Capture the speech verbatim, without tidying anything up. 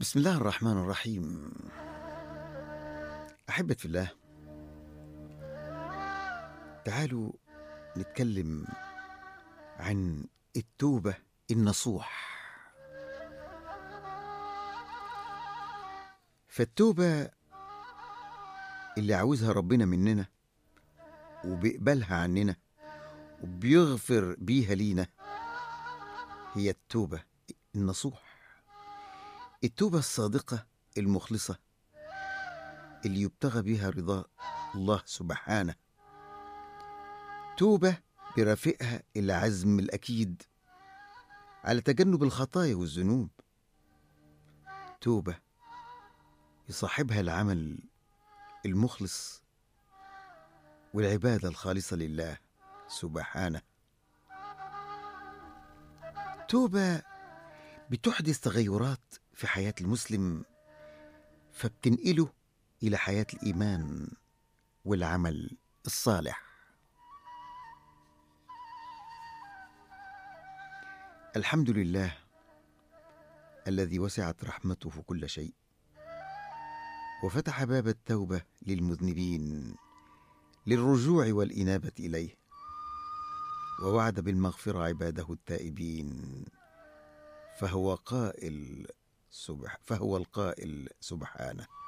بسم الله الرحمن الرحيم. أحبة في الله، تعالوا نتكلم عن التوبة النصوح. فالتوبة اللي عاوزها ربنا مننا وبيقبلها عننا وبيغفر بيها لينا هي التوبة النصوح، التوبة الصادقة المخلصة اللي يبتغى بها رضا الله سبحانه، توبة برافقها العزم الأكيد على تجنب الخطايا والذنوب، توبة يصاحبها العمل المخلص والعبادة الخالصة لله سبحانه، توبة بتحدث تغيرات في حياة المسلم فبتنقله إلى حياة الإيمان والعمل الصالح. الحمد لله الذي وسعت رحمته كل شيء وفتح باب التوبة للمذنبين للرجوع والإنابة إليه، ووعد بالمغفرة عباده التائبين، فهو قائل سبح فهو القائل سبحانه: